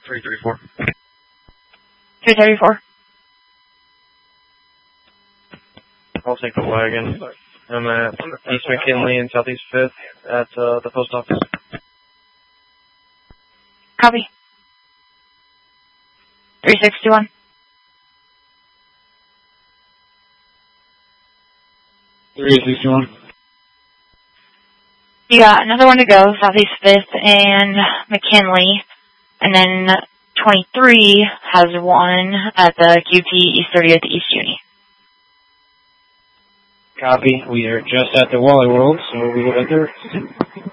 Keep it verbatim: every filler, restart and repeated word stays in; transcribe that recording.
three thirty-four. three thirty-four. I'll take the wagon. I'm at East McKinley and Southeast fifth at uh, the post office. Copy. three sixty-one. three sixty-one. You got another one to go, Southeast fifth and McKinley. And then twenty-three has one at the Q T East thirtieth East Uni. Copy. We are just at the Wally World, so we will enter.